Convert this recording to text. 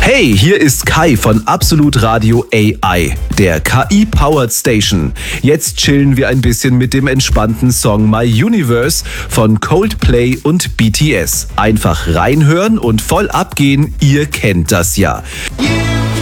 Hey, hier ist Kai von Absolut Radio AI, der KI-Powered Station. Jetzt chillen wir ein bisschen mit dem entspannten Song My Universe von Coldplay und BTS. Einfach reinhören und voll abgehen, ihr kennt das ja. Yeah.